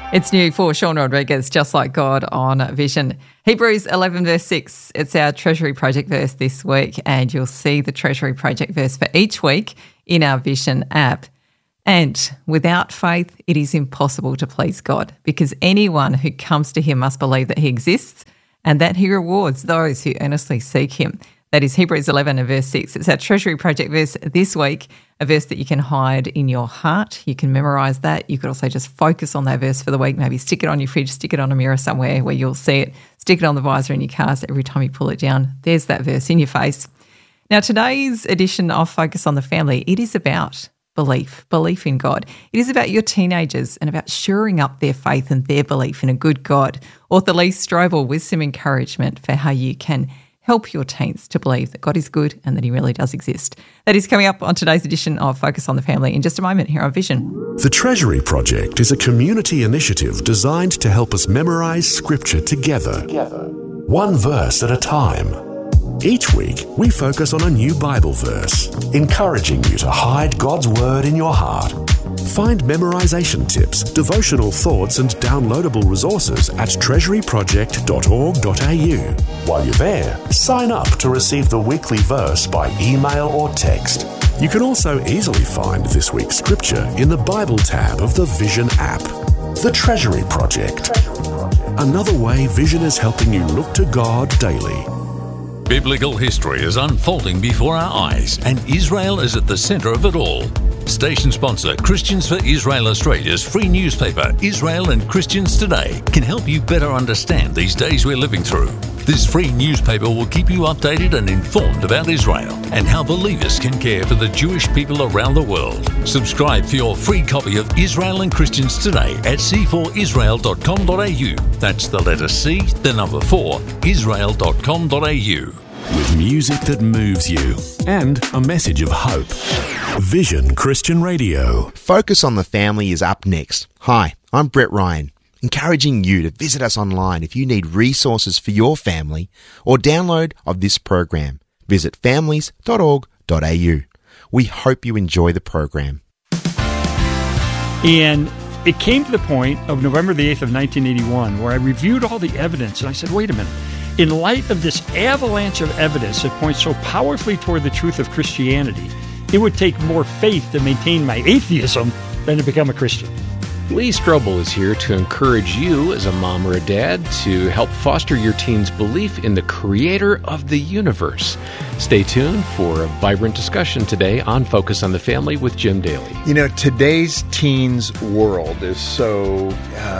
It's new for Sean Rodriguez, Just Like God on Vision. Hebrews 11 verse 6, it's our Treasury Project verse this week, and you'll see the Treasury Project verse for each week in our Vision app. And without faith, it is impossible to please God, because anyone who comes to him must believe that he exists and that he rewards those who earnestly seek him. That is Hebrews 11 and verse 6. It's our Treasury Project verse this week, a verse that you can hide in your heart. You can memorise that. You could also just focus on that verse for the week, maybe stick it on your fridge, stick it on a mirror somewhere where you'll see it, stick it on the visor in your car, so every time you pull it down, there's that verse in your face. Now, today's edition of Focus on the Family, it is about belief in God. It is about your teenagers and about shoring up their faith and their belief in a good God. Author Lee Strobel with some encouragement for how you can help your teens to believe that God is good and that he really does exist. That is coming up on today's edition of Focus on the Family in just a moment here on Vision. The Treasury Project is a community initiative designed to help us memorise Scripture together, one verse at a time. Each week, we focus on a new Bible verse, encouraging you to hide God's Word in your heart. Find memorization tips, devotional thoughts, and downloadable resources at treasuryproject.org.au. While you're there, sign up to receive the weekly verse by email or text. You can also easily find this week's scripture in the Bible tab of the Vision app. The Treasury Project. Another way Vision is helping you look to God daily. Biblical history is unfolding before our eyes, and Israel is at the centre of it all. Station sponsor Christians for Israel Australia's free newspaper, Israel and Christians Today, can help you better understand these days we're living through. This free newspaper will keep you updated and informed about Israel and how believers can care for the Jewish people around the world. Subscribe for your free copy of Israel and Christians Today at c4israel.com.au. That's the letter C, the number 4, israel.com.au. With music that moves you and a message of hope. Vision Christian Radio. Focus on the Family is up next. Hi, I'm Brett Ryan, encouraging you to visit us online if you need resources for your family or download of this program. Visit families.org.au. We hope you enjoy the program. And it came to the point of November the 8th of 1981 where I reviewed all the evidence and I said, wait a minute. In light of this avalanche of evidence that points so powerfully toward the truth of Christianity, it would take more faith to maintain my atheism than to become a Christian. Lee Strobel is here to encourage you as a mom or a dad to help foster your teens' belief in the creator of the universe. Stay tuned for a vibrant discussion today on Focus on the Family with Jim Daly. You know, today's teens' world is so,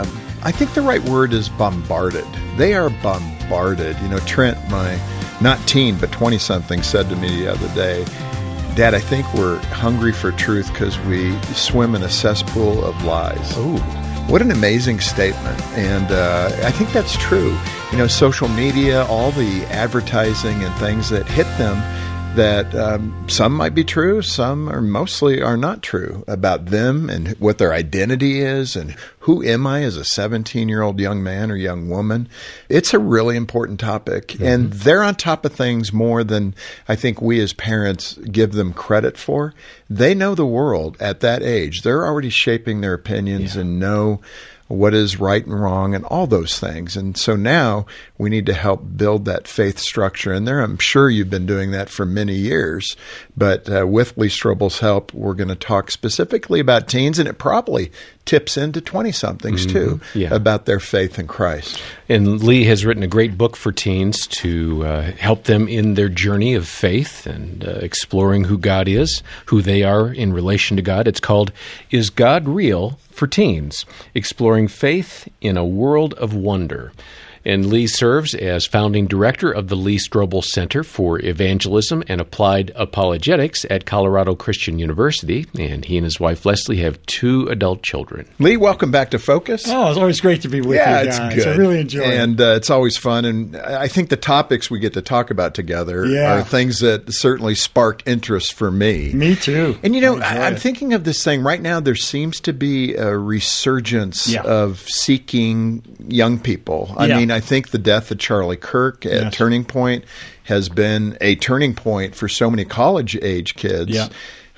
I think the right word is bombarded. They are bombarded. You know, Trent, my not teen, but 20-something, said to me the other day, Dad, I think we're hungry for truth because we swim in a cesspool of lies. Ooh. What an amazing statement. And I think that's true. You know, social media, all the advertising and things that hit them that some might be true, some or mostly are not true about them and what their identity is and who am I as a 17-year-old young man or young woman. It's a really important topic, mm-hmm. and they're on top of things more than I think we as parents give them credit for. They know the world at that age. They're already shaping their opinions and know what is right and wrong and all those things. And so now we need to help build that faith structure in there. I'm sure you've been doing that for many years, but with Lee Strobel's help, we're going to talk specifically about teens, and it probably tips into 20-somethings too, about their faith in Christ. And Lee has written a great book for teens to help them in their journey of faith and exploring who God is, who they are in relation to God. It's called Is God Real? For Teens, Exploring Faith in a World of Wonder. And Lee serves as founding director of the Lee Strobel Center for Evangelism and Applied Apologetics at Colorado Christian University. And he and his wife, Leslie, have 2 adult children. Lee, welcome back to Focus. Oh, it's always great to be with you guys. It's good. I really enjoy it. And it's always fun. And I think the topics we get to talk about together are things that certainly spark interest for me. Me too. And, you know, I'm thinking of this thing right now. There seems to be a resurgence of seeking young people. I mean, I think the death of Charlie Kirk at Turning Point has been a turning point for so many college-age kids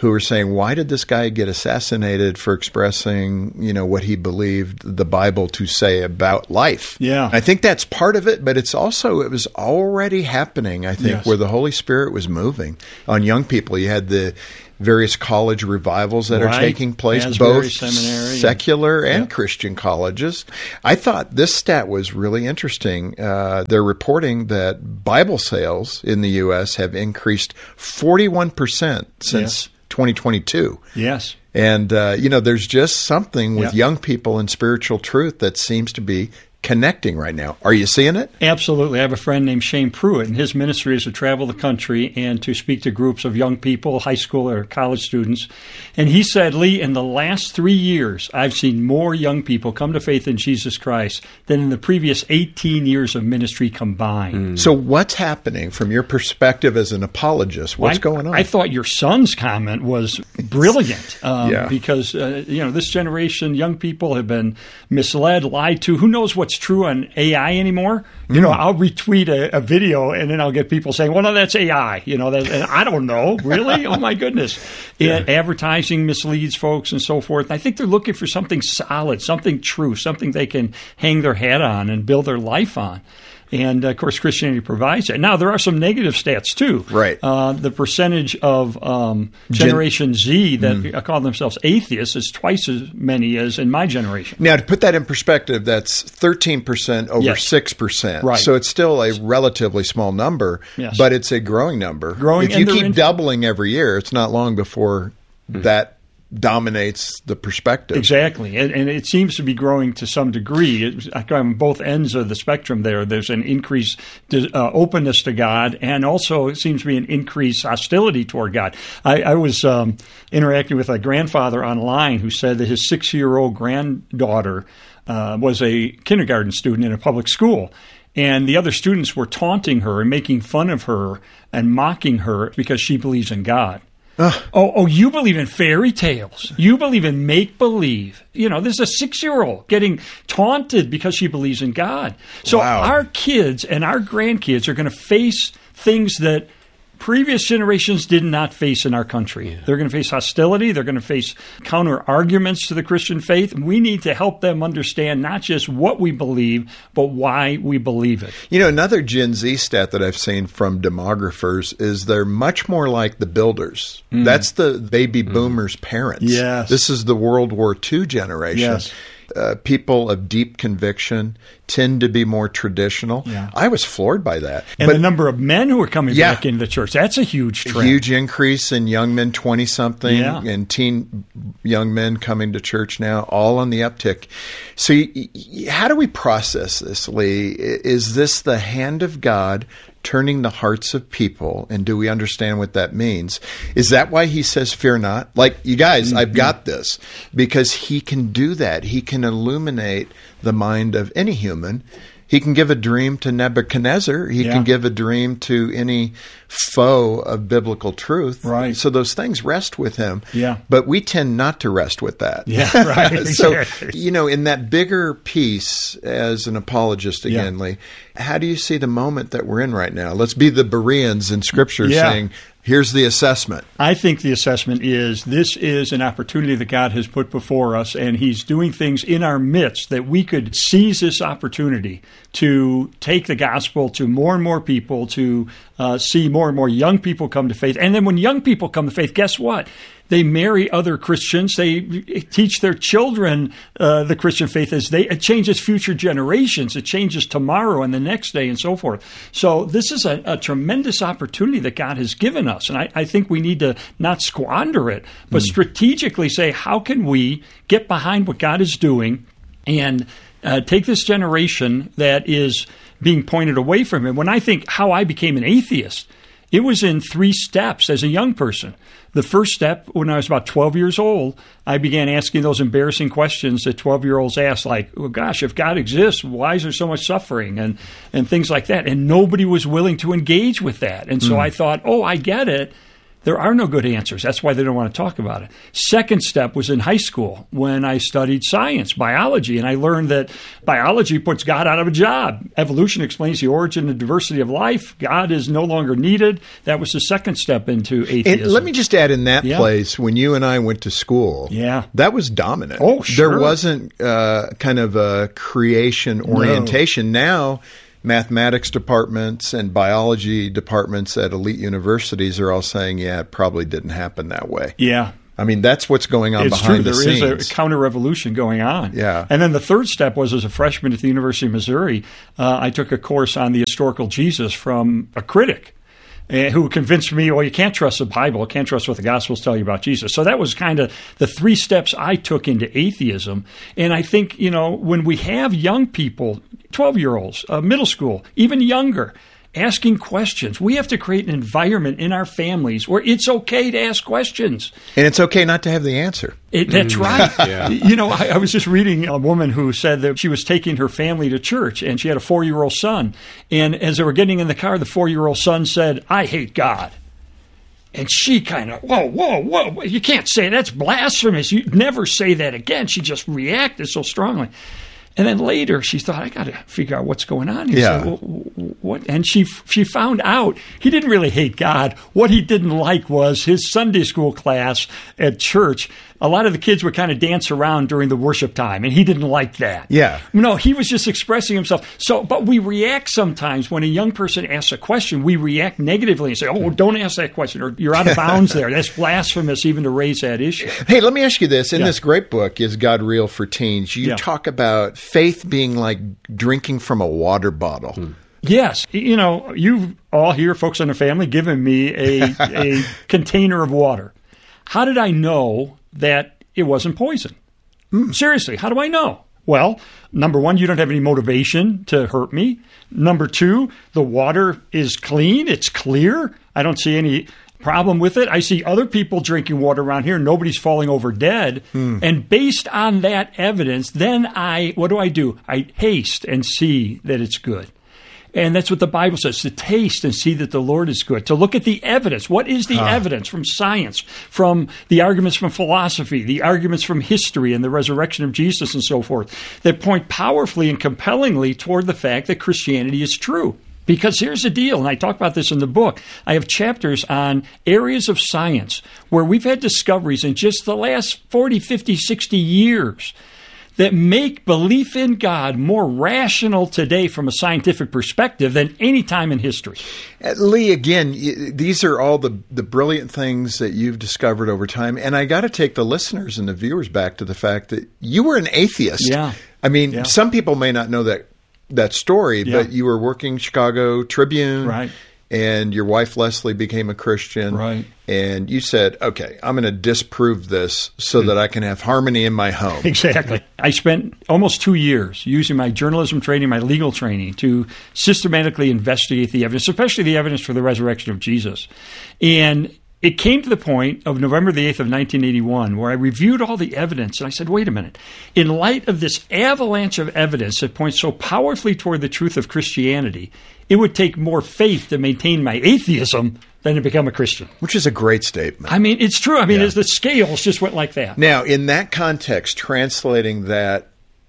who were saying, why did this guy get assassinated for expressing, what he believed the Bible to say about life? Yeah. I think that's part of it, but it was already happening, I think, Yes. where the Holy Spirit was moving on young people. You had the various college revivals that are taking place, Asbury both Seminary secular and Christian colleges. I thought this stat was really interesting. They're reporting that Bible sales in the U.S. have increased 41% since 2022. Yes. And, there's just something with young people and spiritual truth that seems to be connecting right now. Are you seeing it? Absolutely. I have a friend named Shane Pruitt, and his ministry is to travel the country and to speak to groups of young people, high school or college students. And he said, Lee, in the last 3 years, I've seen more young people come to faith in Jesus Christ than in the previous 18 years of ministry combined. So what's happening from your perspective as an apologist? What's going on? I thought your son's comment was brilliant because, this generation, young people have been misled, lied to. Who knows what's true on AI anymore? I'll retweet a video and then I'll get people saying, well, no, that's AI. And I don't know. Really? Oh, my goodness. And advertising misleads folks and so forth. I think they're looking for something solid, something true, something they can hang their hat on and build their life on. And, of course, Christianity provides that. Now, there are some negative stats, too. Right. The percentage of Generation Z that call themselves atheists is twice as many as in my generation. Now, to put that in perspective, that's 13% over 6%. Right. So it's still a relatively small number, but it's a growing number. If you keep doubling every year, it's not long before that dominates the perspective. Exactly. And it seems to be growing to some degree. On both ends of the spectrum there's an increased openness to God, and also it seems to be an increased hostility toward God. I was interacting with a grandfather online who said that his 6-year-old granddaughter was a kindergarten student in a public school. And the other students were taunting her and making fun of her and mocking her because she believes in God. Oh, you believe in fairy tales. You believe in make-believe. This is a 6-year-old getting taunted because she believes in God. So our kids and our grandkids are going to face things that previous generations did not face in our country. They're going to face hostility. They're going to face counter-arguments to the Christian faith. We need to help them understand not just what we believe, but why we believe it. Another Gen Z stat that I've seen from demographers is they're much more like the builders. That's the baby boomers' parents. Yes. This is the World War II generation. Yes. People of deep conviction tend to be more traditional. Yeah. I was floored by that. And the number of men who are coming back into the church, that's a huge trend. A huge increase in young men, 20-something, and teen young men coming to church now, all on the uptick. So how do we process this, Lee? Is this the hand of God turning the hearts of people, and do we understand what that means? Is that why he says, fear not? Like, you guys, I've got this. Because he can do that. He can illuminate the mind of any human. He can give a dream to Nebuchadnezzar. He can give a dream to any foe of biblical truth. Right. So those things rest with him. Yeah. But we tend not to rest with that. Yeah, right. So, in that bigger piece as an apologist again, Lee, how do you see the moment that we're in right now? Let's be the Bereans in Scripture saying, here's the assessment. I think the assessment is this is an opportunity that God has put before us, and he's doing things in our midst that we could seize this opportunity to take the gospel to more and more people, to see more and more young people come to faith. And then when young people come to faith, guess what? They marry other Christians. They teach their children the Christian faith it changes future generations. It changes tomorrow and the next day and so forth. So this is a tremendous opportunity that God has given us. And I think we need to not squander it, but strategically say, how can we get behind what God is doing and take this generation that is being pointed away from him? When I think how I became an atheist, it was in 3 steps as a young person. The first step, when I was about 12 years old, I began asking those embarrassing questions that 12-year-olds ask, like, well, gosh, if God exists, why is there so much suffering? And things like that. And nobody was willing to engage with that. And so I thought, I get it. There are no good answers. That's why they don't want to talk about it. Second step was in high school when I studied science, biology, and I learned that biology puts God out of a job. Evolution explains the origin and diversity of life. God is no longer needed. That was the second step into atheism. And let me just add, in that place, when you and I went to school, that was dominant. Oh, sure. There wasn't kind of a creation orientation. Now, mathematics departments and biology departments at elite universities are all saying, it probably didn't happen that way. Yeah. I mean, that's what's going on behind the scenes. There is a counter-revolution going on. Yeah. And then the third step was, as a freshman at the University of Missouri, I took a course on the historical Jesus from a critic who convinced me, you can't trust the Bible, can't trust what the Gospels tell you about Jesus. So that was kind of the three steps I took into atheism. And I think, when we have young people, 12-year-olds, middle school, even younger, asking questions, we have to create an environment in our families where it's okay to ask questions. And it's okay not to have the answer. That's right. I was just reading a woman who said that she was taking her family to church, and she had a 4-year-old son. And as they were getting in the car, the 4-year-old son said, "I hate God." And she kind of, whoa, you can't say that's blasphemous. You never say that again. She just reacted so strongly. And then later she thought, I got to figure out what's going on here. Yeah. So, what? And she found out he didn't really hate God. What he didn't like was his Sunday school class at church. A lot of the kids would kind of dance around during the worship time, and he didn't like that. Yeah. No, he was just expressing himself. But we react sometimes when a young person asks a question, we react negatively and say, don't ask that question, or you're out of bounds there. That's blasphemous even to raise that issue. Hey, let me ask you this. In this great book, Is God Real for Teens, you talk about faith being like drinking from a water bottle. Yes. You've all here, folks in the family, given me a container of water. How did I know that it wasn't poison? Seriously, how do I know? Well, number one, you don't have any motivation to hurt me. Number two, the water is clean. It's clear. I don't see any problem with it. I see other people drinking water around here. Nobody's falling over dead. And based on that evidence, then what do? I taste and see that it's good. And that's what the Bible says, to taste and see that the Lord is good, to look at the evidence. What is the evidence from science, from the arguments from philosophy, the arguments from history and the resurrection of Jesus and so forth, that point powerfully and compellingly toward the fact that Christianity is true? Because here's the deal, and I talk about this in the book. I have chapters on areas of science where we've had discoveries in just the last 40, 50, 60 years that make belief in God more rational today from a scientific perspective than any time in history. Lee, again, these are all the brilliant things that you've discovered over time. And I got to take the listeners and the viewers back to the fact that you were an atheist. Yeah. I mean, some people may not know that story, but you were working Chicago Tribune. Right. And your wife, Leslie, became a Christian. Right. And you said, okay, I'm going to disprove this so that I can have harmony in my home. Exactly. I spent almost 2 years using my journalism training, my legal training, to systematically investigate the evidence, especially the evidence for the resurrection of Jesus. And it came to the point of November the 8th of 1981 where I reviewed all the evidence and I said, wait a minute. In light of this avalanche of evidence that points so powerfully toward the truth of Christianity, it would take more faith to maintain my atheism than to become a Christian. Which is a great statement. I mean, it's true. I mean, the scales just went like that. Now, in that context, translating that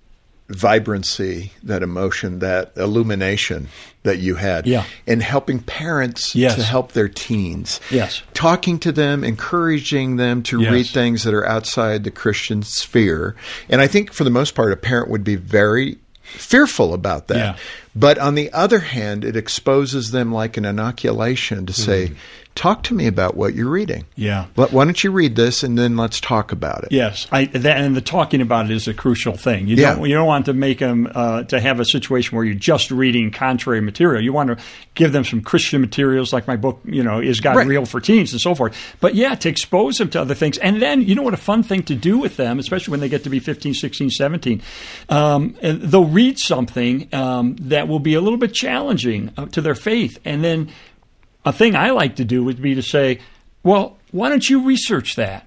vibrancy, that emotion, that illumination that you had, and helping parents to help their teens. Yes. Talking to them, encouraging them to read things that are outside the Christian sphere. And I think for the most part, a parent would be very fearful about that. Yeah. But on the other hand, it exposes them like an inoculation to say, talk to me about what you're reading. Yeah. Why don't you read this and then let's talk about it? Yes. And the talking about it is a crucial thing. You don't want to make them to have a situation where you're just reading contrary material. You want to give them some Christian materials like my book, Is God Real for Teens and so forth. But to expose them to other things. And then, what a fun thing to do with them, especially when they get to be 15, 16, 17. And they'll read something that will be a little bit challenging to their faith. And then a thing I like to do would be to say, well, why don't you research that?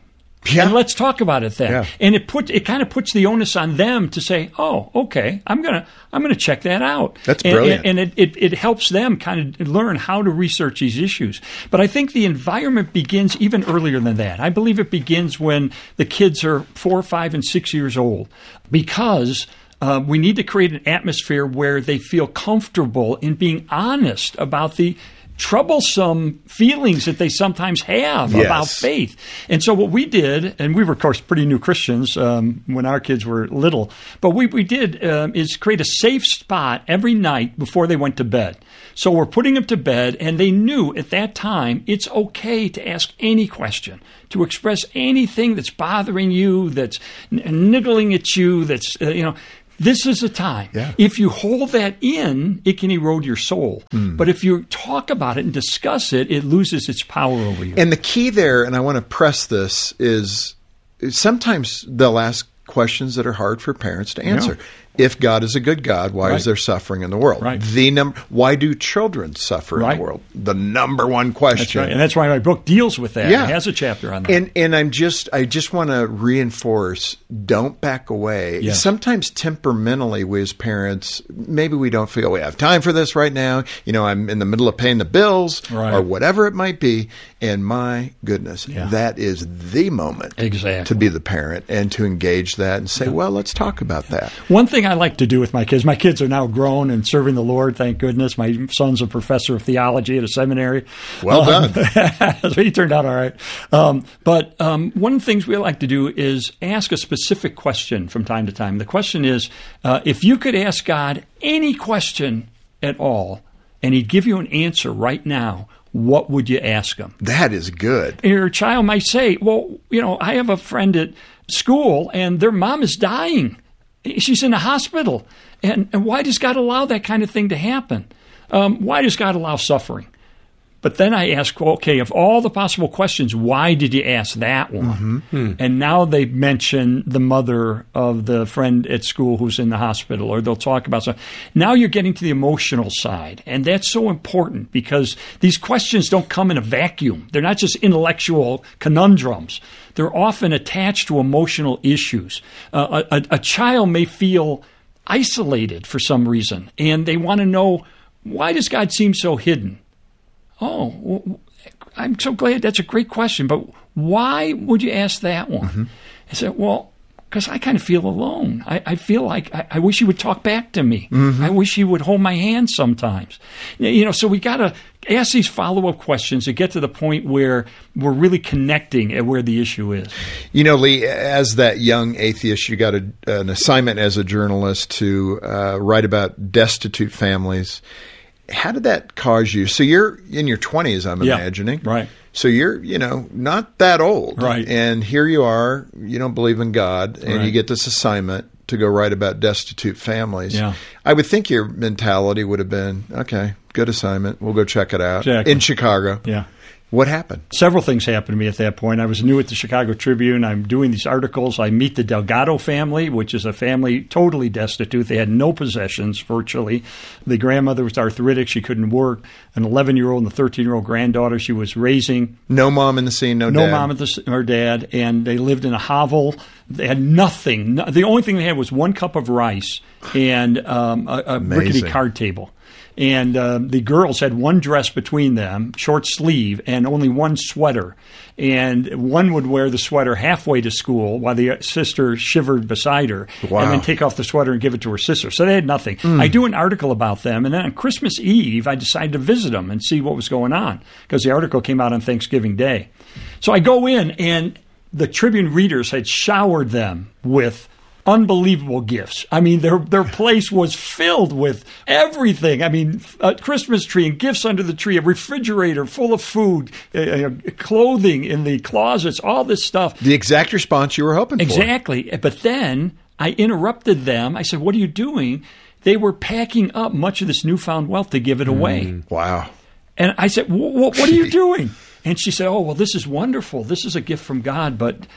And let's talk about it then. Yeah. And it kind of puts the onus on them to say, oh, okay, I'm gonna check that out. That's brilliant. And it helps them kind of learn how to research these issues. But I think the environment begins even earlier than that. I believe it begins when the kids are 4, 5, and 6 years old, because we need to create an atmosphere where they feel comfortable in being honest about the troublesome feelings that they sometimes have about faith. And so what we did, and we were, of course, pretty new Christians when our kids were little, but what we did is create a safe spot every night before they went to bed. So we're putting them to bed, and they knew at that time it's okay to ask any question, to express anything that's bothering you, that's niggling at you, that's, this is a time. Yeah. If you hold that in, it can erode your soul. But if you talk about it and discuss it, it loses its power over you. And the key there, and I want to press this, is sometimes they'll ask questions that are hard for parents to answer. If God is a good God, why is there suffering in the world? Right. Why do children suffer in the world? The number one question. That's right. And that's why my book deals with that. Yeah. It has a chapter on that. And I just want to reinforce, don't back away. Yes. Sometimes temperamentally, we as parents, maybe we don't feel we have time for this right now. I'm in the middle of paying the bills or whatever it might be. And my goodness, that is the moment to be the parent and to engage that and say, well, let's talk about that. One thing I like to do with my kids are now grown and serving the Lord, thank goodness. My son's a professor of theology at a seminary. Well done. So he turned out all right. But one of the things we like to do is ask a specific question from time to time. The question is, if you could ask God any question at all, and he'd give you an answer right now, what would you ask him? That is good. Your child might say, well, I have a friend at school, and their mom is dying. She's in the hospital. And why does God allow that kind of thing to happen? Why does God allow suffering? But then I ask, okay, of all the possible questions, why did you ask that one? Mm-hmm. And now they mention the mother of the friend at school who's in the hospital, or they'll talk about something. Now you're getting to the emotional side. And that's so important because these questions don't come in a vacuum. They're not just intellectual conundrums. They're often attached to emotional issues. A child may feel isolated for some reason, and they want to know, why does God seem so hidden? Oh, well, I'm so glad. That's a great question. But why would you ask that one? Mm-hmm. I said, well, because I kind of feel alone. I feel like I wish he would talk back to me. Mm-hmm. I wish he would hold my hand sometimes. So we got to ask these follow-up questions to get to the point where we're really connecting at where the issue is. Lee, as that young atheist, you got an assignment as a journalist to write about destitute families. How did that cause you? So you're in your 20s, I'm imagining. Right. So you're, not that old. Right. And here you are, you don't believe in God, and you get this assignment to go write about destitute families. Yeah. I would think your mentality would have been, okay, good assignment. We'll go check it out. Exactly. In Chicago. Yeah. What happened? Several things happened to me at that point. I was new at the Chicago Tribune. I'm doing these articles. I meet the Delgado family, which is a family totally destitute. They had no possessions, virtually. The grandmother was arthritic. She couldn't work. An 11-year-old and a 13-year-old granddaughter she was raising. No mom in the scene, no dad. No mom or dad. And they lived in a hovel. They had nothing. The only thing they had was one cup of rice and a rickety card table. And the girls had one dress between them, short sleeve, and only one sweater. And one would wear the sweater halfway to school while the sister shivered beside her. Wow. And then take off the sweater and give it to her sister. So they had nothing. I do an article about them. And then on Christmas Eve, I decided to visit them and see what was going on because the article came out on Thanksgiving Day. So I go in, and the Tribune readers had showered them with unbelievable gifts. I mean, their place was filled with everything. I mean, a Christmas tree and gifts under the tree, a refrigerator full of food, clothing in the closets, all this stuff. The exact response you were hoping for. Exactly. But then I interrupted them. I said, what are you doing? They were packing up much of this newfound wealth to give it away. Wow. And I said, what are you doing? And she said, oh, well, this is wonderful. This is a gift from God, but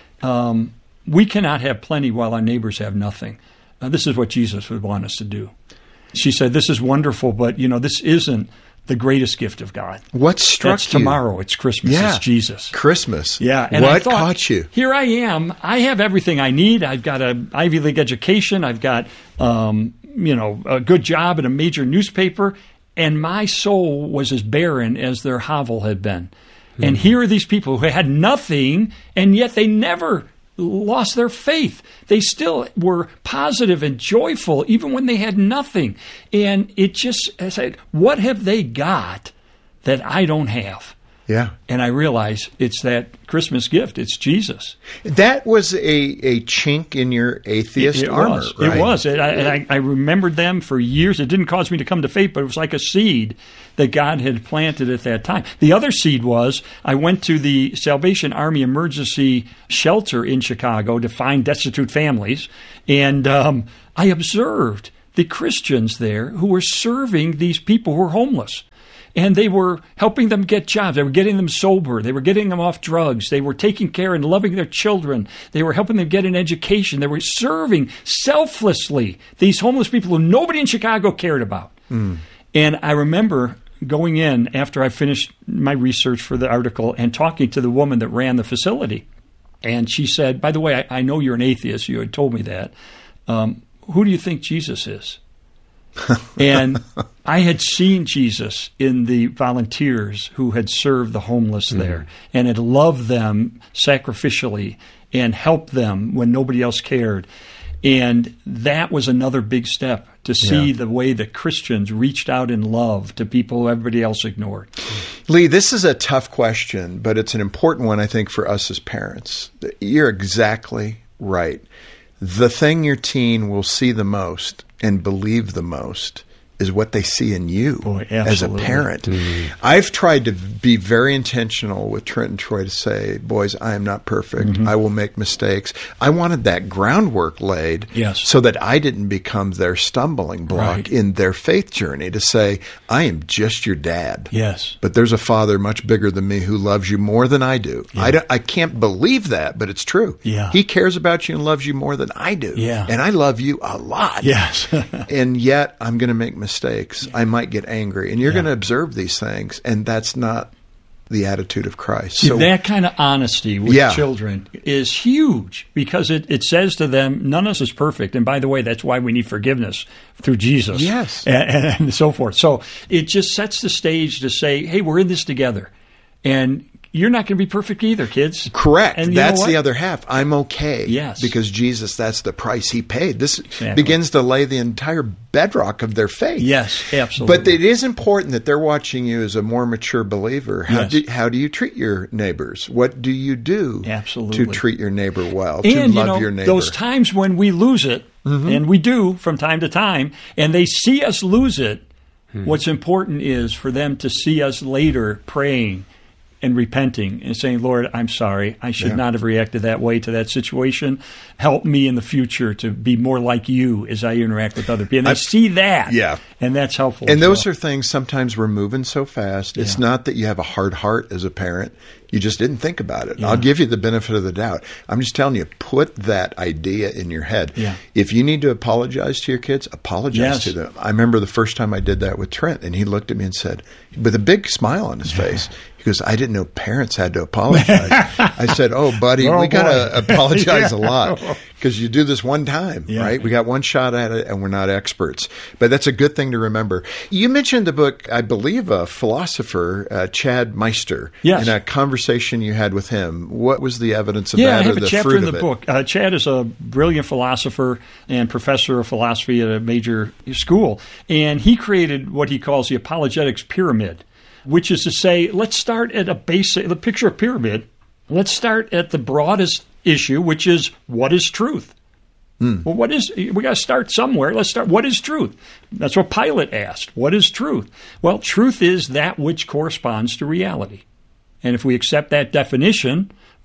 we cannot have plenty while our neighbors have nothing. This is what Jesus would want us to do. She said, this is wonderful, but, this isn't the greatest gift of God. What struck That's you? tomorrow. It's Christmas. Yeah. It's Jesus. Christmas. Yeah. And what I thought, caught you? Here I am. I have everything I need. I've got an Ivy League education. I've got, a good job at a major newspaper. And my soul was as barren as their hovel had been. And here are these people who had nothing, and yet they never lost their faith. They still were positive and joyful even when they had nothing. And it just, I said, what have they got that I don't have? Yeah. And I realized it's that Christmas gift. It's Jesus. That was a chink in your atheist armor, right? It was. I remembered them for years. It didn't cause me to come to faith, but it was like a seed that God had planted at that time. The other seed was I went to the Salvation Army Emergency Shelter in Chicago to find destitute families, and I observed the Christians there who were serving these people who were homeless. And they were helping them get jobs. They were getting them sober. They were getting them off drugs. They were taking care and loving their children. They were helping them get an education. They were serving selflessly these homeless people who nobody in Chicago cared about. And I remember going in after I finished my research for the article and talking to the woman that ran the facility. And she said, by the way, I know you're an atheist. You had told me that. Who do you think Jesus is? And I had seen Jesus in the volunteers who had served the homeless there and had loved them sacrificially and helped them when nobody else cared. And that was another big step to see the way that Christians reached out in love to people who everybody else ignored. Lee, this is a tough question, but it's an important one, I think, for us as parents. You're exactly right. The thing your teen will see the most and believe the most is what they see in you as a parent. I've tried to be very intentional with Trent and Troy to say, boys, I am not perfect. I will make mistakes. I wanted that groundwork laid so that I didn't become their stumbling block in their faith journey to say, I am just your dad. Yes. But there's a Father much bigger than me who loves you more than I do. I can't believe that, but it's true. He cares about you and loves you more than I do. And I love you a lot. Yes. And yet I'm going to make mistakes. I might get angry. And you're going to observe these things, and that's not the attitude of Christ. So that kind of honesty with children is huge because it says to them, none of us is perfect. And by the way, that's why we need forgiveness through Jesus. Yes. And so forth. So it just sets the stage to say, hey, we're in this together. And you're not going to be perfect either, kids. Correct. And that's the other half. I'm okay. Yes. Because Jesus, that's the price he paid. This begins to lay the entire bedrock of their faith. Yes, absolutely. But it is important that they're watching you as a more mature believer. How do you treat your neighbors? What do you do to treat your neighbor well, to love your neighbor? Those times when we lose it, and we do from time to time, and they see us lose it, what's important is for them to see us later praying and repenting and saying, Lord, I'm sorry. I should not have reacted that way to that situation. Help me in the future to be more like you as I interact with other people. And I see that. And that's helpful. And those are things sometimes we're moving so fast. It's not that you have a hard heart as a parent. You just didn't think about it. I'll give you the benefit of the doubt. I'm just telling you, put that idea in your head. If you need to apologize to your kids, apologize to them. I remember the first time I did that with Trent, and he looked at me and said, with a big smile on his face, he goes, I didn't know parents had to apologize. I said, oh, buddy, we got to apologize a lot because you do this one time, right? We got one shot at it, and we're not experts. But that's a good thing to remember. You mentioned the book, I believe, a philosopher, Chad Meister, in a conversation you had with him. What was the evidence of that or the fruit of it? Yeah, I have a chapter in the book. Chad is a brilliant philosopher and professor of philosophy at a major school, and he created what he calls the apologetics pyramid, which is to say, let's start at the picture of pyramid. Let's start at the broadest issue, which is what is truth? Well, we got to start somewhere. Let's start. What is truth? That's what Pilate asked. What is truth? Well, truth is that which corresponds to reality. And if we accept that definition,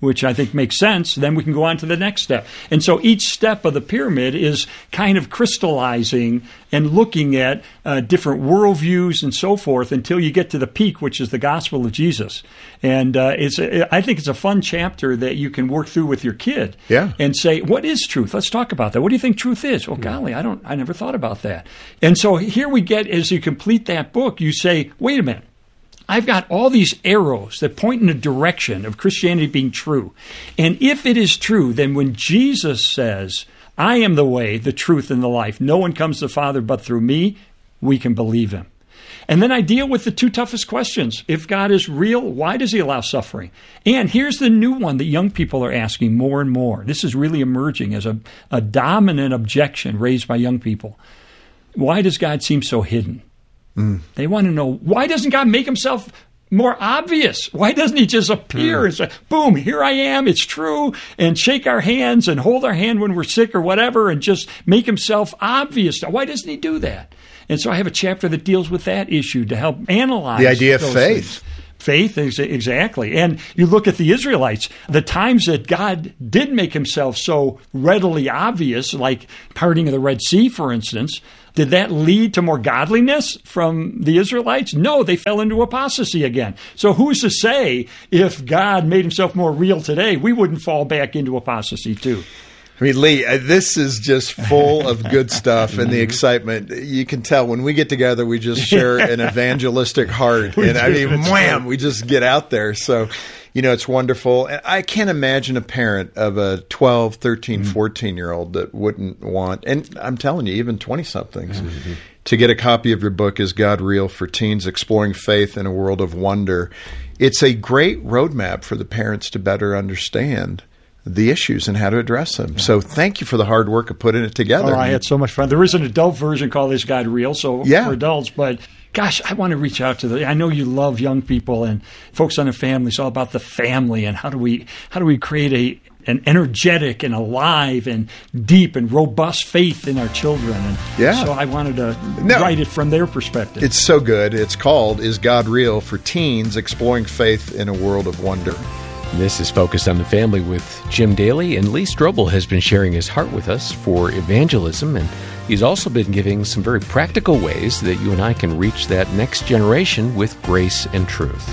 which I think makes sense, then we can go on to the next step. And so each step of the pyramid is kind of crystallizing and looking at different worldviews and so forth until you get to the peak, which is the gospel of Jesus. And I think it's a fun chapter that you can work through with your kid and say, what is truth? Let's talk about that. What do you think truth is? Well, golly, I never thought about that. And so here we get, as you complete that book, you say, wait a minute. I've got all these arrows that point in the direction of Christianity being true. And if it is true, then when Jesus says, I am the way, the truth, and the life, no one comes to the Father but through me, we can believe him. And then I deal with the two toughest questions. If God is real, why does he allow suffering? And here's the new one that young people are asking more and more. This is really emerging as a dominant objection raised by young people. Why does God seem so hidden? They want to know, why doesn't God make himself more obvious? Why doesn't he just appear and say, boom, here I am, it's true, and shake our hands and hold our hand when we're sick or whatever and just make himself obvious? Why doesn't he do that? And so I have a chapter that deals with that issue to help analyze the idea of faith. Things. Faith, exactly. And you look at the Israelites, the times that God did make himself so readily obvious, like parting of the Red Sea, for instance, did that lead to more godliness from the Israelites? No, they fell into apostasy again. So who's to say if God made himself more real today, we wouldn't fall back into apostasy too? I mean, Lee, this is just full of good stuff and the excitement. You can tell when we get together, we just share an evangelistic heart. And I mean, wham, we just get out there. So, it's wonderful. And I can't imagine a parent of a 12, 13, 14-year-old that wouldn't want, and I'm telling you, even 20-somethings, to get a copy of your book, Is God Real? For Teens, Exploring Faith in a World of Wonder. It's a great roadmap for the parents to better understand the issues and how to address them. So thank you for the hard work of putting it together. Oh, I had so much fun. There is an adult version called Is God Real? So for adults, but gosh, I want to reach out to I know you love young people and folks on their families, all about the family and how do we create an energetic and alive and deep and robust faith in our children. And so I wanted to write it from their perspective. It's so good. It's called Is God Real? For Teens, Exploring Faith in a World of Wonder. This is Focused on the Family with Jim Daly, and Lee Strobel has been sharing his heart with us for evangelism, and he's also been giving some very practical ways that you and I can reach that next generation with grace and truth.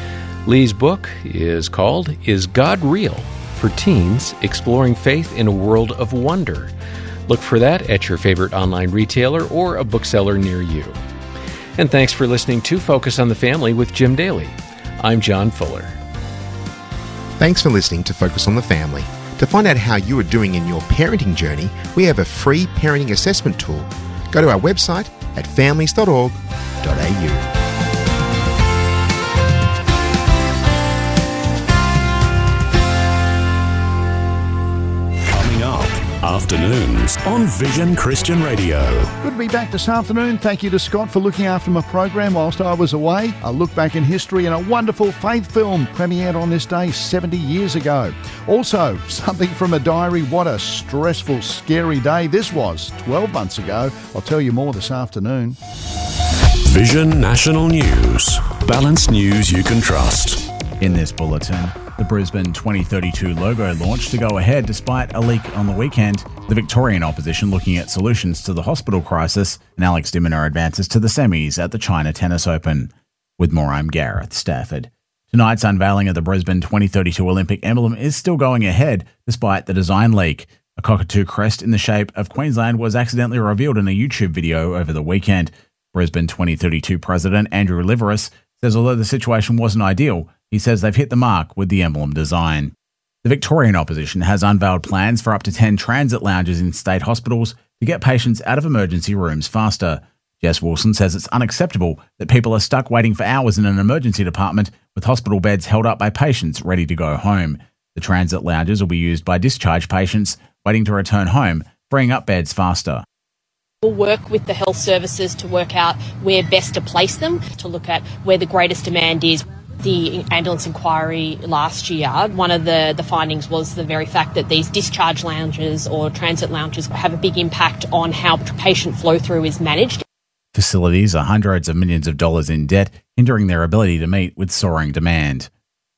Lee's book is called Is God Real? For Teens, Exploring Faith in a World of Wonder. Look for that at your favorite online retailer or a bookseller near you. And thanks for listening to Focus on the Family with Jim Daly. I'm John Fuller. Thanks for listening to Focus on the Family. To find out how you are doing in your parenting journey, we have a free parenting assessment tool. Go to our website at families.org.au. Afternoons on Vision Christian Radio. Good to be back this afternoon. Thank you to Scott for looking after my program whilst I was away. A look back in history and a wonderful faith film premiered on this day 70 years ago. Also, something from a diary. What a stressful, scary day this was 12 months ago. I'll tell you more this afternoon. Vision National News. Balanced news you can trust. In this bulletin, the Brisbane 2032 logo launched to go ahead despite a leak on the weekend, the Victorian opposition looking at solutions to the hospital crisis, and Alex de Minaur advances to the semis at the China Tennis Open. With more, I'm Gareth Stafford. Tonight's unveiling of the Brisbane 2032 Olympic emblem is still going ahead despite the design leak. A cockatoo crest in the shape of Queensland was accidentally revealed in a YouTube video over the weekend. Brisbane 2032 President Andrew Liveris says although the situation wasn't ideal, he says they've hit the mark with the emblem design. The Victorian opposition has unveiled plans for up to 10 transit lounges in state hospitals to get patients out of emergency rooms faster. Jess Wilson says it's unacceptable that people are stuck waiting for hours in an emergency department with hospital beds held up by patients ready to go home. The transit lounges will be used by discharged patients waiting to return home, freeing up beds faster. We'll work with the health services to work out where best to place them, to look at where the greatest demand is. The ambulance inquiry last year, one of the findings was the very fact that these discharge lounges or transit lounges have a big impact on how patient flow through is managed. Facilities are hundreds of millions of dollars in debt, hindering their ability to meet with soaring demand.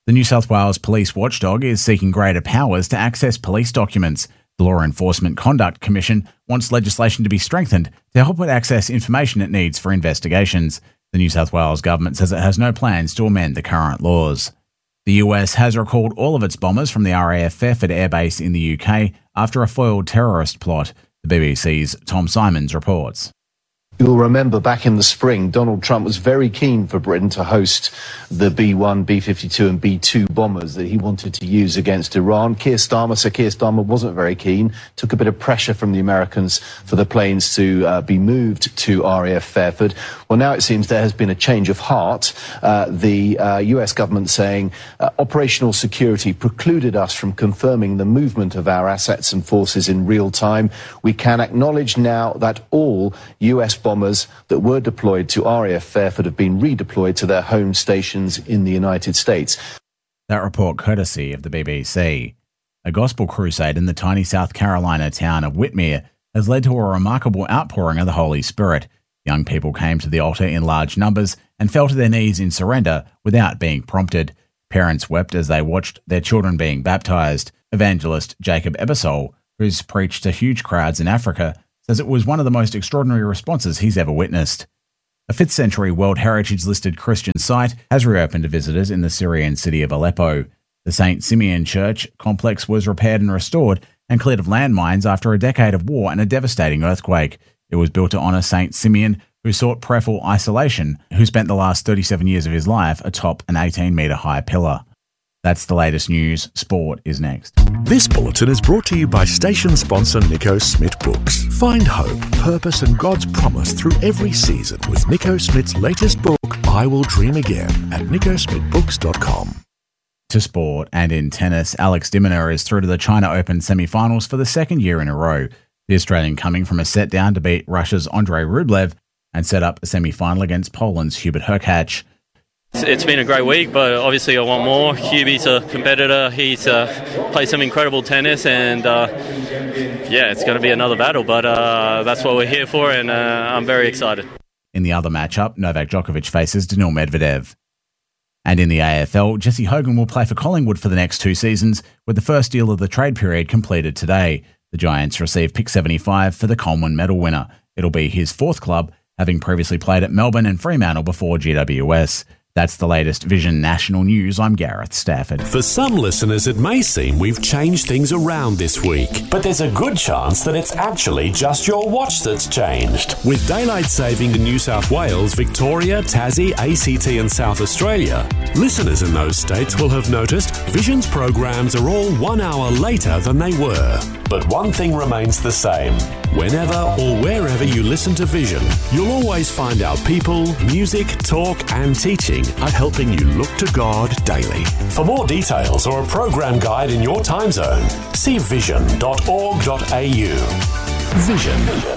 The New South Wales Police Watchdog is seeking greater powers to access police documents. The Law Enforcement Conduct Commission wants legislation to be strengthened to help it access information it needs for investigations. The New South Wales government says it has no plans to amend the current laws. The US has recalled all of its bombers from the RAF Fairford Air Base in the UK after a foiled terrorist plot. The BBC's Tom Simons reports. You'll remember back in the spring, Donald Trump was very keen for Britain to host the B-1, B-52 and B-2 bombers that he wanted to use against Iran. Sir Keir Starmer wasn't very keen, took a bit of pressure from the Americans for the planes to be moved to RAF Fairford. Well, now it seems there has been a change of heart. The US government saying operational security precluded us from confirming the movement of our assets and forces in real time. We can acknowledge now that all US bombers that were deployed to RAF Fairford have been redeployed to their home stations in the United States. That report courtesy of the BBC. A gospel crusade in the tiny South Carolina town of Whitmere has led to a remarkable outpouring of the Holy Spirit. Young people came to the altar in large numbers and fell to their knees in surrender without being prompted. Parents wept as they watched their children being baptized. Evangelist Jacob Ebersol, who's preached to huge crowds in Africa, says it was one of the most extraordinary responses he's ever witnessed. A 5th century World Heritage listed Christian site has reopened to visitors in the Syrian city of Aleppo. The St. Simeon Church complex was repaired and restored and cleared of landmines after a decade of war and a devastating earthquake. It was built to honour St. Simeon, who sought prayerful isolation, who spent the last 37 years of his life atop an 18-metre high pillar. That's the latest news. Sport is next. This bulletin is brought to you by station sponsor Nico Smith Books. Find hope, purpose and God's promise through every season with Nico Smith's latest book, I Will Dream Again, at nicosmithbooks.com. To sport, and in tennis, Alex de Minaur is through to the China Open semi-finals for the second year in a row. The Australian coming from a set down to beat Russia's Andrei Rublev and set up a semi-final against Poland's Hubert Hurkacz. It's been a great week, but obviously I want more. Hubie's a competitor. He's played some incredible tennis, and it's going to be another battle, but that's what we're here for, and I'm very excited. In the other matchup, Novak Djokovic faces Daniil Medvedev. And in the AFL, Jesse Hogan will play for Collingwood for the next 2 seasons, with the first deal of the trade period completed today. The Giants receive pick 75 for the Coleman medal winner. It'll be his 4th club, having previously played at Melbourne and Fremantle before GWS. That's the latest Vision National News. I'm Gareth Stafford. For some listeners, it may seem we've changed things around this week. But there's a good chance that it's actually just your watch that's changed. With daylight saving in New South Wales, Victoria, Tassie, ACT and South Australia, listeners in those states will have noticed Vision's programs are all 1 hour later than they were. But one thing remains the same. Whenever or wherever you listen to Vision, you'll always find our people, music, talk and teaching are helping you look to God daily. For more details or a program guide in your time zone, see vision.org.au. Vision.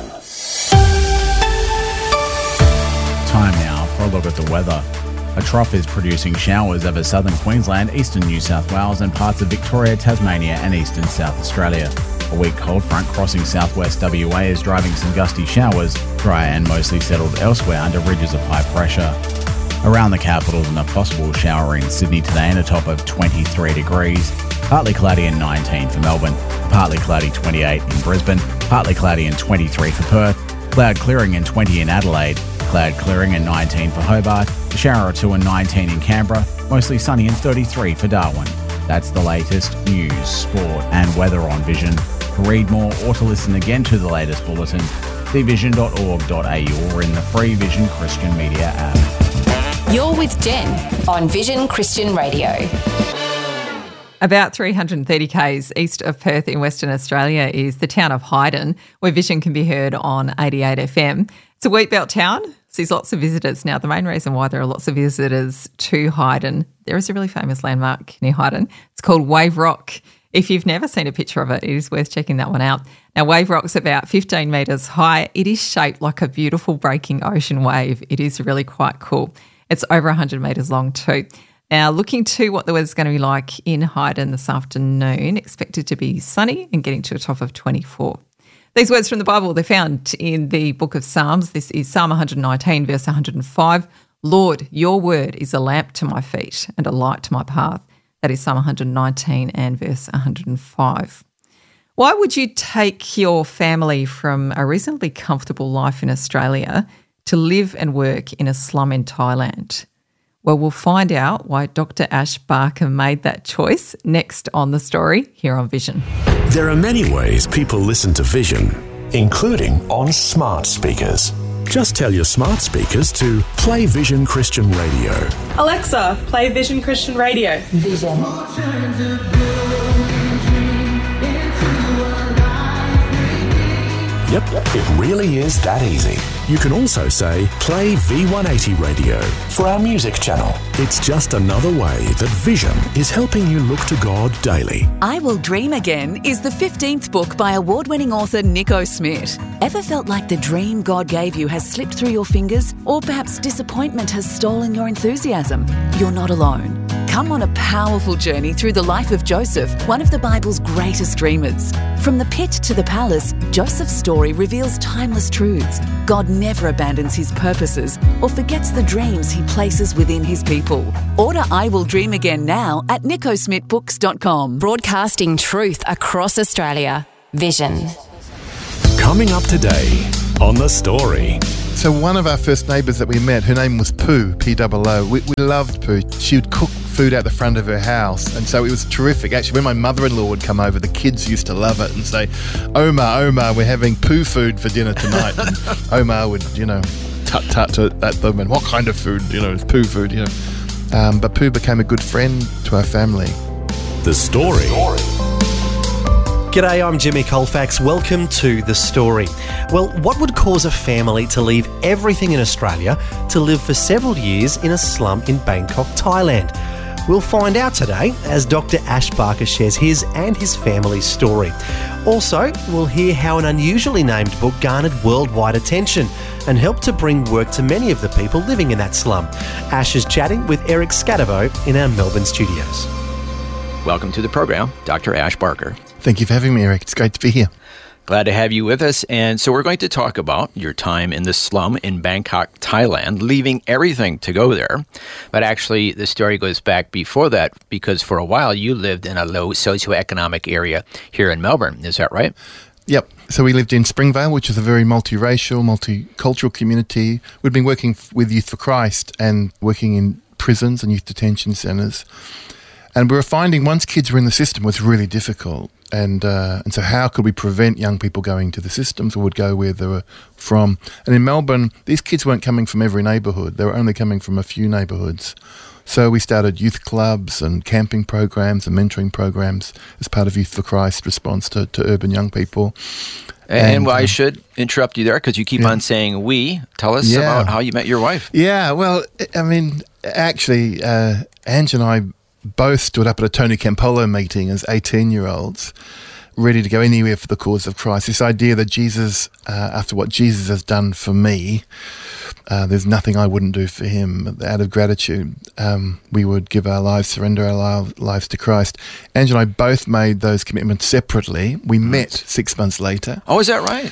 Time now for a look at the weather. A trough is producing showers over southern Queensland, eastern New South Wales and parts of Victoria, Tasmania and eastern South Australia. A weak cold front crossing southwest WA is driving some gusty showers, dry and mostly settled elsewhere under ridges of high pressure. Around the capital, and a possible shower in Sydney today and a top of 23 degrees. Partly cloudy and 19 for Melbourne. Partly cloudy 28 in Brisbane. Partly cloudy and 23 for Perth. Cloud clearing and 20 in Adelaide. Cloud clearing and 19 for Hobart. A shower or 2 and 19 in Canberra. Mostly sunny and 33 for Darwin. That's the latest news, sport and weather on Vision. To read more or to listen again to the latest bulletin, see vision.org.au or in the free Vision Christian Media app. You're with Jen on Vision Christian Radio. About 330 k's east of Perth in Western Australia is the town of Hyden, where Vision can be heard on 88 FM. It's a wheatbelt town, sees lots of visitors. Now, the main reason why there are lots of visitors to Hyden, there is a really famous landmark near Hyden. It's called Wave Rock. If you've never seen a picture of it, it is worth checking that one out. Now, Wave Rock's about 15 metres high. It is shaped like a beautiful breaking ocean wave. It is really quite cool. It's over 100 metres long too. Now, looking to what the weather's going to be like in Hyden this afternoon, expected to be sunny and getting to a top of 24. These words from the Bible, they're found in the book of Psalms. This is Psalm 119, verse 105. Lord, your word is a lamp to my feet and a light to my path. That is Psalm 119 and verse 105. Why would you take your family from a reasonably comfortable life in Australia to live and work in a slum in Thailand? Well, we'll find out why Dr. Ash Barker made that choice next on The Story here on Vision. There are many ways people listen to Vision, including on smart speakers. Just tell your smart speakers to play Vision Christian Radio. Alexa, play Vision Christian Radio. Vision. Yep, it really is that easy. You can also say, play V180 Radio for our music channel. It's just another way that Vision is helping you look to God daily. I Will Dream Again is the 15th book by award-winning author Nico Smith. Ever felt like the dream God gave you has slipped through your fingers, or perhaps disappointment has stolen your enthusiasm? You're not alone. Come on a powerful journey through the life of Joseph, one of the Bible's greatest dreamers. From the pit to the palace, Joseph's story reveals timeless truths. God never abandons his purposes or forgets the dreams he places within his people. Order I Will Dream Again now at nicosmithbooks.com. Broadcasting truth across Australia. Vision. Coming up today on The Story. So one of our first neighbours that we met, her name was Pooh, P-O-O. We loved Pooh. She would cook food out the front of her house, and so it was terrific. Actually, when my mother-in-law would come over, the kids used to love it and say, Omar, we're having Pooh food for dinner tonight. And Omar would, tut-tut at them, and what kind of food? It's Pooh food, But Pooh became a good friend to our family. The Story. G'day, I'm Jimmy Colfax. Welcome to The Story. Well, what would cause a family to leave everything in Australia to live for several years in a slum in Bangkok, Thailand? We'll find out today as Dr. Ash Barker shares his and his family's story. Also, we'll hear how an unusually named book garnered worldwide attention and helped to bring work to many of the people living in that slum. Ash is chatting with Eric Scatterbo in our Melbourne studios. Welcome to the program, Dr. Ash Barker. Thank you for having me, Eric. It's great to be here. Glad to have you with us. And so we're going to talk about your time in the slum in Bangkok, Thailand, leaving everything to go there. But actually, the story goes back before that, because for a while you lived in a low socioeconomic area here in Melbourne. Is that right? Yep. So we lived in Springvale, which is a very multiracial, multicultural community. We'd been working with Youth for Christ and working in prisons and youth detention centres. And we were finding once kids were in the system was really difficult. And so how could we prevent young people going to the systems, or would go where they were from? And in Melbourne, these kids weren't coming from every neighbourhood. They were only coming from a few neighbourhoods. So we started youth clubs and camping programs and mentoring programs as part of Youth for Christ response to urban young people. And I should interrupt you there because you keep on saying we. Tell us about how you met your wife. Yeah, well, I mean, actually, Ange and I both stood up at a Tony Campolo meeting as 18-year-olds, ready to go anywhere for the cause of Christ. This idea that Jesus, after what Jesus has done for me, there's nothing I wouldn't do for him. Out of gratitude, we would give our lives, surrender our lives to Christ. Ange and I both made those commitments separately. We met 6 months later. Oh, is that right?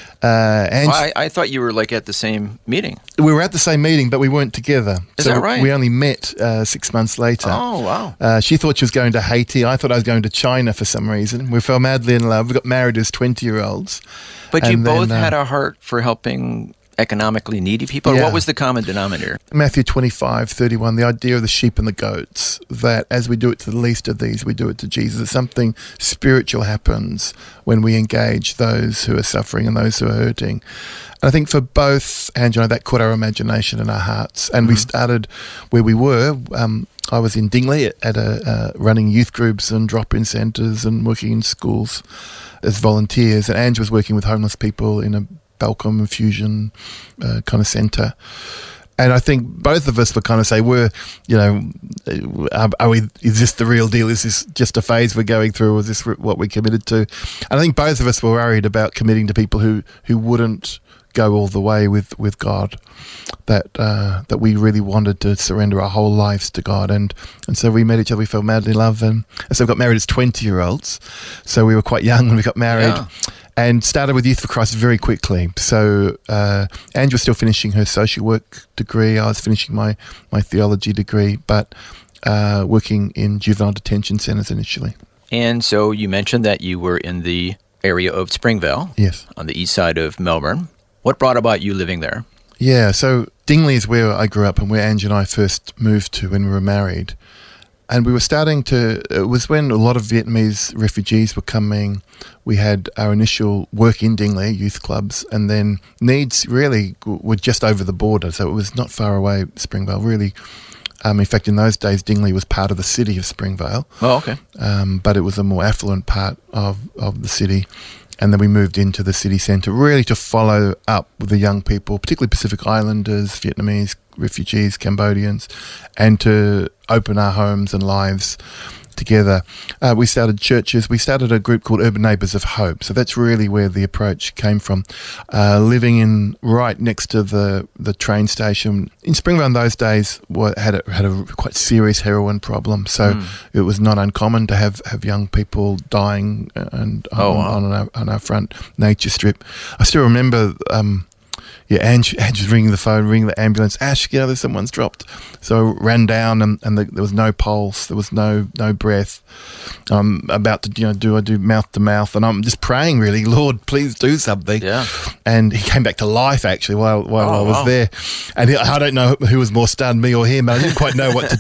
I thought you were at the same meeting. We were at the same meeting, but we weren't together. Is that right? We only met 6 months later. Oh, wow. She thought she was going to Haiti. I thought I was going to China for some reason. We fell madly in love. We got married as 20-year-olds. But you both had a heart for helping economically needy people? What was the common denominator? Matthew 25:31, the idea of the sheep and the goats, that as we do it to the least of these, we do it to Jesus. Something spiritual happens when we engage those who are suffering and those who are hurting. And I think for both Ange and I, that caught our imagination and our hearts. And we started where we were. I was in Dingley at running youth groups and drop-in centres and working in schools as volunteers. And Ange was working with homeless people in a Balcom infusion kind of centre. And I think both of us were kind of say, is this the real deal? Is this just a phase we're going through? Or is this what we're committed to? And I think both of us were worried about committing to people who wouldn't go all the way with God, that we really wanted to surrender our whole lives to God. And so we met each other, we fell madly in love. And so we got married as 20-year-olds. So we were quite young when we got married. Yeah. And started with Youth for Christ very quickly. So Ange was still finishing her social work degree. I was finishing my theology degree. But working in juvenile detention centres initially. And so you mentioned that you were in the area of Springvale. Yes. On the east side of Melbourne. What brought about you living there? Yeah, so Dingley is where I grew up and where Ange and I first moved to when we were married. And we were it was when a lot of Vietnamese refugees were coming. We had our initial work in Dingley, youth clubs, and then needs really were just over the border. So it was not far away, Springvale, really. In fact, in those days, Dingley was part of the city of Springvale. Oh, okay. But it was a more affluent part of the city. And then we moved into the city centre really to follow up with the young people, particularly Pacific Islanders, Vietnamese refugees, Cambodians, and to open our homes and lives together. We started churches. We started a group called Urban Neighbours of Hope. So that's really where the approach came from. Living right next to the train station. In Springvale in those days had a quite serious heroin problem. So it was not uncommon to have young people dying on our front nature strip. I still remember... Ange was ringing the phone, ringing the ambulance. Ash, there's someone's dropped. So I ran down and there was no pulse, there was no breath. I'm about to do mouth to mouth, and I'm just praying really, Lord, please do something. Yeah. And he came back to life actually while I was there. And I don't know who was more stunned, me or him. I didn't quite know what to